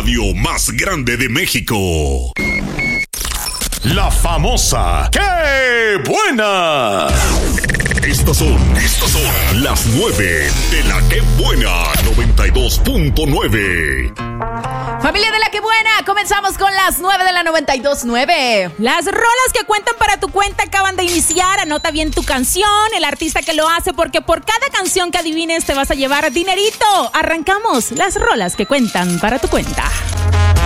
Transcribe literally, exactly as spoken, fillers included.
radio más grande de México. La famosa ¡Qué buena! Estas son, estas son las nueve de la ¡Qué buena! noventa y dos punto nueve. Familia de la que buena, comenzamos con las nueve de la noventa y dos punto nueve. Las rolas que cuentan para tu cuenta acaban de iniciar. Anota bien tu canción, el artista que lo hace, porque por cada canción que adivines te vas a llevar dinerito. Arrancamos las rolas que cuentan para tu cuenta.